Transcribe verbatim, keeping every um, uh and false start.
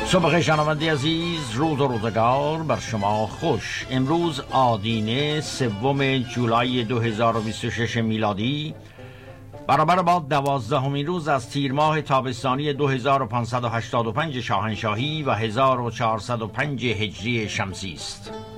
صبح شنونده عزیز، روز و روزگار بر شما خوش. امروز آدینه سوم جولای دو هزار و بیست و شش میلادی برابر با دوازدهمین روز از تیر ماه تابستانی دو هزار و پانصد و هشتاد و پنج شاهنشاهی و هزار و چهارصد و پنج هجری شمسی است.